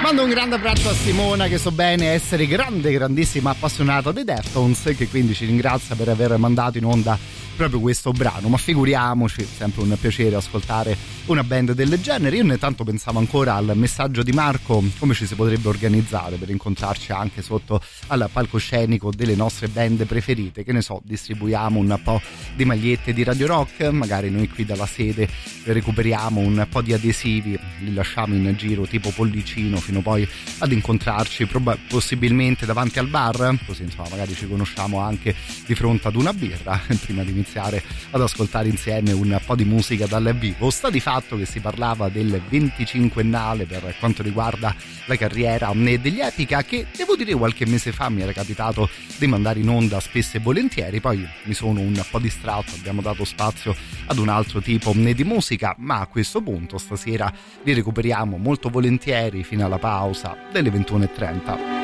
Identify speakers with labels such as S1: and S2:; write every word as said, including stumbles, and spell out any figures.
S1: Mando un grande abbraccio a Simona, che so bene essere grande, grandissima appassionata dei Deftones, che quindi ci ringrazia per aver mandato in onda proprio questo brano. Ma figuriamoci, sempre un piacere ascoltare una band del genere. Io intanto pensavo ancora al messaggio di Marco, come ci si potrebbe organizzare per incontrarci anche sotto al palcoscenico delle nostre band preferite. Che ne so, distribuiamo un po' di magliette di Radio Rock, magari noi qui dalla sede recuperiamo un po' di adesivi, li lasciamo in giro tipo Pollicino fino poi ad incontrarci prob- possibilmente davanti al bar, così insomma magari ci conosciamo anche di fronte ad una birra prima di iniziare ad ascoltare insieme un po' di musica dal vivo. Sta di fatto che si parlava del venticinquennale per quanto riguarda la carriera degli Epica, che devo dire qualche mese fa mi era capitato di mandare in onda spesso e volentieri, poi mi sono un po' distratto, abbiamo dato spazio ad un altro tipo di musica, ma a questo punto stasera vi recuperiamo molto volentieri fino alla pausa delle ventuno e trenta.